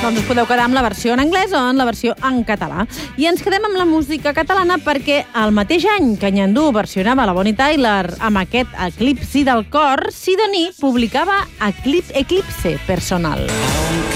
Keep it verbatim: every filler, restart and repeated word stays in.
Doncs us podeu quedar amb la versió en anglès o en la versió en català. I ens quedem amb la música catalana perquè el mateix any que Nyandú versionava la Bonnie Tyler amb aquest Eclipsi del cor, Sidoní publicava Eclipse Personal.